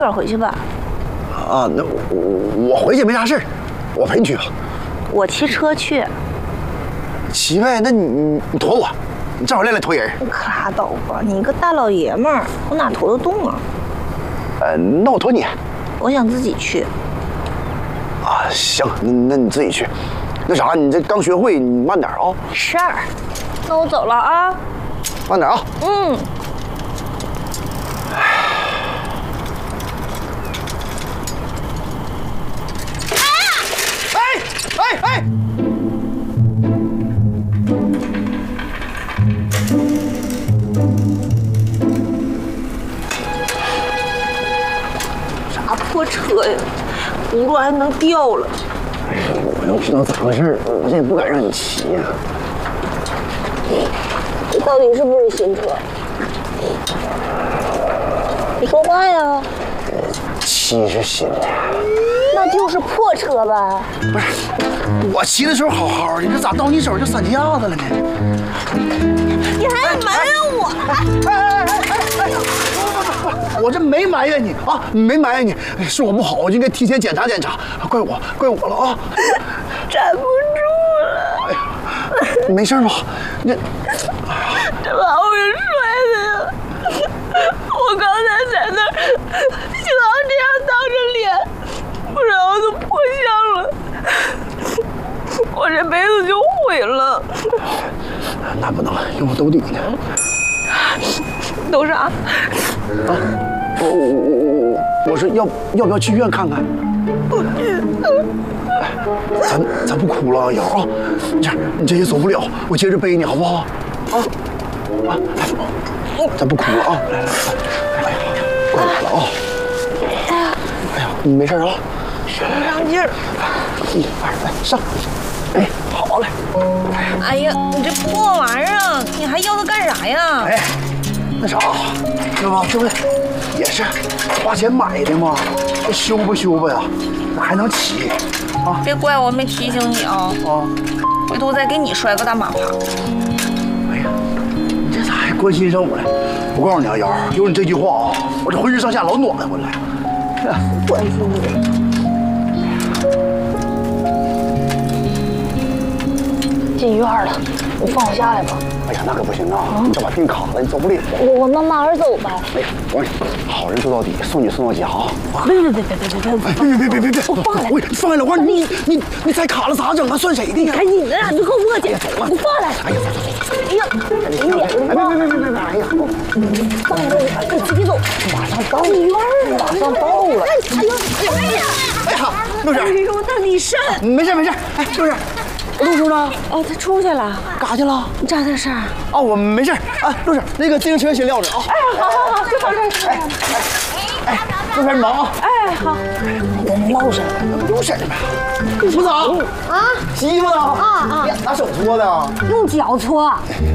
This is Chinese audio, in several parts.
点回去吧。 啊，那我回去没啥事，我陪你去吧。 我骑车去。 骑呗，那你驮我，你正好练练驮人。 可拉倒吧，你一个大老爷们儿，我哪驮得动啊？ 那我驮你。 我想自己去。 啊，行，那你自己去。那啥，你这刚学会，你慢点啊。 是。那我走了啊。 慢点啊。 嗯。 哎！ 啥破车呀，轱辘还能掉了。 哎呀，我要知道咋回事，我这也不敢让你骑呀。 这到底是不是新车？你说话呀！ 漆是新的。 那就是破车呗。 不是，我骑的时候好好的，这咋到你手就散架子了呢？ 你还埋怨我？ 我这没埋怨你啊，没埋怨你，是我不好，我就应该提前检查检查，怪我了啊！ 站不住了。 哎呀，没事吧？你这把我给摔的呀！我刚才在那儿就要这样当着脸，不然我都破相了，我这辈子就毁了。 那不能，用我兜底呢。 都啥？ 啊，我说要不要去医院看看？ 不去。 咱不哭了，瑶啊，你这也走不了，我接着背你好不好？啊，咱不哭了啊！来，哎呀，怪我了啊！哎呀，你没事啊？ 使不上劲儿。 1、2，来上。哎，好嘞。 哎呀，你这破玩意儿，你还要它干啥呀？ 哎，那啥，这不也是花钱买的吗？这修吧呀，那还能骑啊？ 别怪我没提醒你啊！回头再给你摔个大马趴。 哎呀，你这咋还关心上我了？我告诉你啊，瑶，有你这句话啊，我这浑身上下老暖和了。 关心你。进医院了，你放我下来吧。 哎呀，那可不行啊！你这把病卡了，你走不了。 我慢慢走吧。 哎呀，我说你，好人做到底，送到家啊！ 别！ 别！ 我放下来！ 我放下来！我说你再卡了咋整啊？算谁的呀？ 赶紧的，你给我磨叽！你放下来！ 哎呀， 哎呀，别！ 哎呀， 放下来！你自己走，马上到医院了，马上到了。 哎呀，陆婶， 哎呦，那你肾没事。哎，陆婶。陆叔呢？ 哦，他出去了。 干啥去了？ 咋的事儿？ 啊，我没事。啊，陆婶，那个自行车先撂着啊。 哎，好，这好事。 哎，陆婶你忙啊。 哎，好。跟陆婶呗。洗澡啊？洗衣服呢？啊！拿手搓的？ 用脚搓。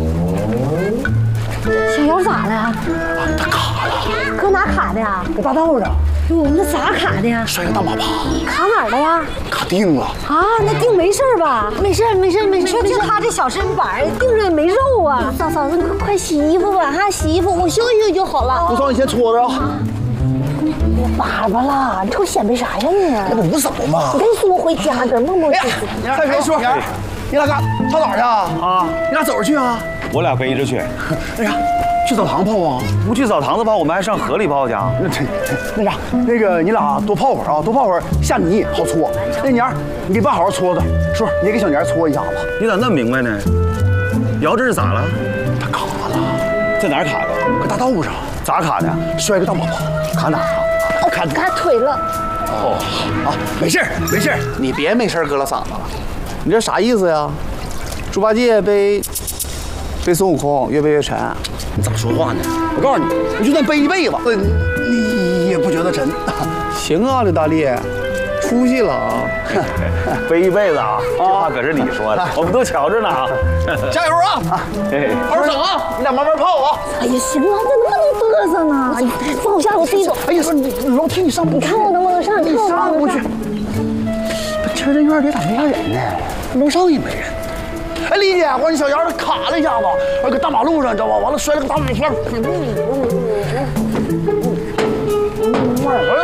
小姚咋了？ 他卡了。 搁哪卡的呀？ 搁大道上。 哟，那咋卡的呀？ 摔个大马趴。 卡哪儿了呀？ 卡腚了。 啊，那腚没事吧？没事。就他这小身板，腚上也没肉啊。 嫂子，快洗衣服吧哈！洗衣服，我休息就好了。 我嫂，你先搓着啊。 粑粑了，你瞅显摆啥呀你？ 那不无手吗？ 你跟我回家跟磨磨唧唧。 再说，你俩上哪儿去啊？啊，你俩走着去啊？ 我俩背着去。 那啥，去澡堂泡啊？ 不去澡堂子泡，我们还上河里泡去啊？ 那啥，那个你俩多泡会儿啊，多泡会儿下泥好搓。那年你给爸好好搓搓，叔你也给小年搓一下子。 你咋那么明白呢？瑶这是咋了？ 他卡了， 在哪儿卡的？ 搁大道上。 咋卡的？ 摔个大马趴。卡哪儿啊？ 卡腿了。 哦，啊，没事，你别没事搁了嗓子了。你这啥意思呀？猪八戒被孙悟空越背越沉，你咋说话呢？我告诉你，我就算背一辈子，你也不觉得沉。行啊，刘大力，出息了啊！ 背一辈子啊，这话可是你说的，我们都瞧着呢啊！ 加油啊！好好整啊！你俩慢慢泡啊！ 哎呀，行了，这能不能嘚瑟呢？你放我下来，我自己走。 哎呀，你楼梯你上不去， 你看我能不能上？ 你上不去。今儿这院里咋没啥人呢？楼上也没人。哎，丽姐，我说你小姚他卡了一下子，搁大马路上，你知道吧？完了摔了个大马趴。